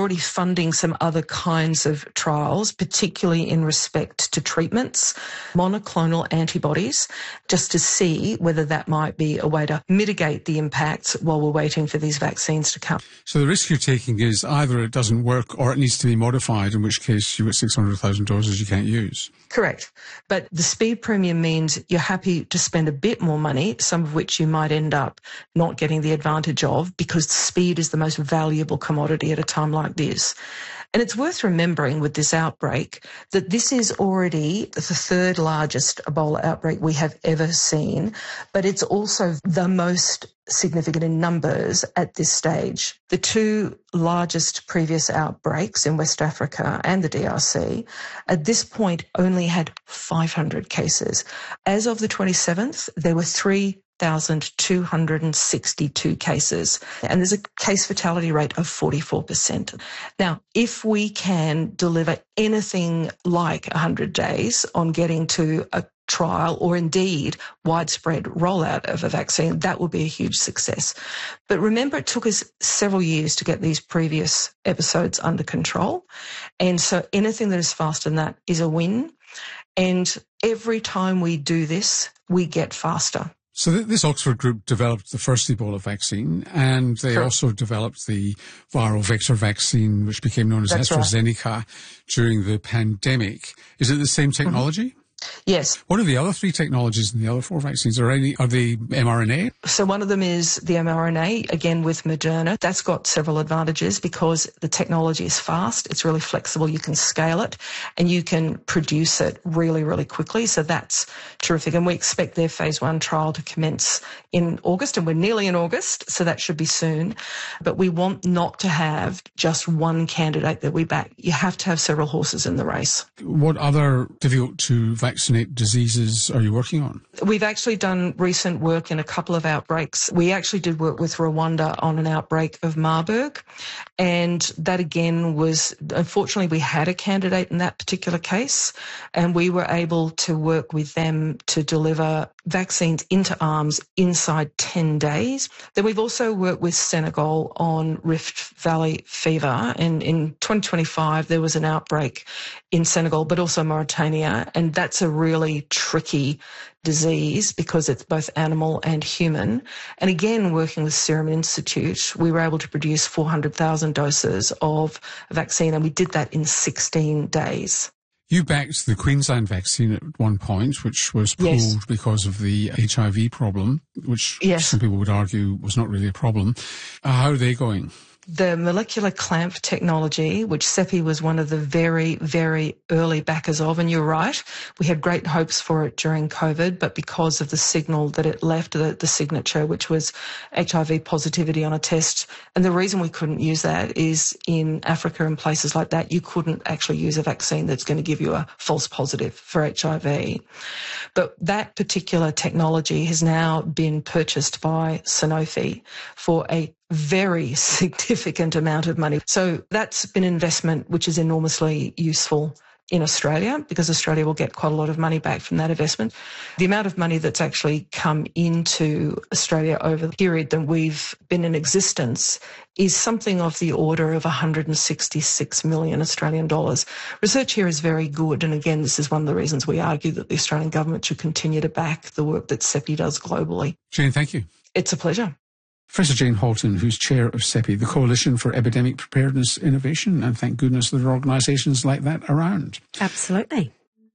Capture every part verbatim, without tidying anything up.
already funding some other kinds of trials, particularly in respect to treatments, monoclonal antibodies, just to see whether that might be a way to mitigate the impacts while we're waiting for these vaccines to come. So the risk you're taking is either it doesn't work or it needs to be modified, in which case you've got six hundred thousand doses you can't use. Correct. But the speed premium means you're happy to spend a bit more money, some of which you might end up not getting the advantage of, because speed is the most valuable commodity at a time like this. And it's worth remembering with this outbreak that this is already the third largest Ebola outbreak we have ever seen, but it's also the most significant in numbers at this stage. The two largest previous outbreaks in West Africa and the D R C at this point only had five hundred cases. As of the twenty-seventh, there were three thousand two hundred sixty-two cases, and there's a case fatality rate of forty-four percent. Now, if we can deliver anything like one hundred days on getting to a trial or indeed widespread rollout of a vaccine, that will be a huge success. But remember, it took us several years to get these previous episodes under control. And so anything that is faster than that is a win. And every time we do this, we get faster. So th- this Oxford group developed the first Ebola vaccine, and they Correct. also developed the viral vector vaccine, which became known as That's AstraZeneca right. during the pandemic. Is it the same technology? Mm-hmm. Yes. What are the other three technologies in the other four vaccines? Are any, are they mRNA? So one of them is the mRNA, again with Moderna. That's got several advantages because the technology is fast, it's really flexible, you can scale it, and you can produce it really, really quickly. So that's terrific. And we expect their phase one trial to commence in August, and we're nearly in August, so that should be soon. But we want not to have just one candidate that we back. You have to have several horses in the race. What other difficult to vaccinate diseases are you working on? We've actually done recent work in a couple of outbreaks. We actually did work with Rwanda on an outbreak of Marburg, and that again was, unfortunately, we had a candidate in that particular case, and we were able to work with them to deliver vaccines into arms inside ten days. Then we've also worked with Senegal on Rift Valley fever, and in twenty twenty-five there was an outbreak in Senegal, but also Mauritania, and that's a really tricky disease because it's both animal and human. And again, working with Serum Institute, we were able to produce four hundred thousand doses of a vaccine, and we did that in sixteen days. You backed the Queensland vaccine at one point, which was pulled Yes. because of the H I V problem, which Yes. some people would argue was not really a problem. Uh, how are they going? The molecular clamp technology, which CEPI was one of the very, very early backers of, and you're right, we had great hopes for it during COVID, but because of the signal that it left, the, the signature, which was H I V positivity on a test, and the reason we couldn't use that is in Africa and places like that, you couldn't actually use a vaccine that's going to give you a false positive for H I V. But that particular technology has now been purchased by Sanofi for a very significant amount of money. So that's been an investment which is enormously useful in Australia because Australia will get quite a lot of money back from that investment. The amount of money that's actually come into Australia over the period that we've been in existence is something of the order of one hundred sixty-six million Australian dollars. Research here is very good, and again, this is one of the reasons we argue that the Australian government should continue to back the work that CEPI does globally. Jane, thank you. It's a pleasure. Professor Jane Halton, who's chair of CEPI, the Coalition for Epidemic Preparedness Innovation, and thank goodness there are organisations like that around. Absolutely.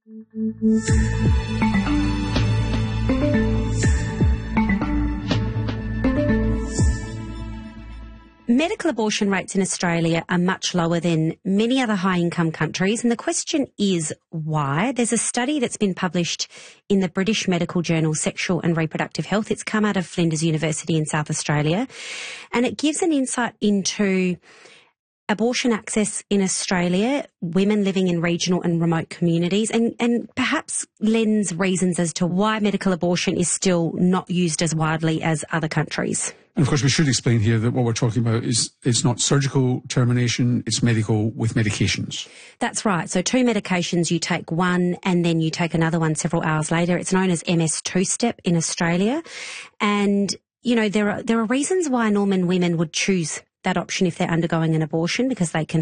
Medical abortion rates in Australia are much lower than many other high-income countries, and the question is why. There's a study that's been published in the British medical journal Sexual and Reproductive Health. It's come out of Flinders University in South Australia, and it gives an insight into abortion access in Australia, women living in regional and remote communities, and, and perhaps lends reasons as to why medical abortion is still not used as widely as other countries. And of course, we should explain here that what we're talking about is it's not surgical termination, it's medical with medications. That's right. So two medications, you take one and then you take another one several hours later. It's known as M S two-step in Australia. And, you know, there are, there are reasons why Norman women would choose that option if they're undergoing an abortion, because they can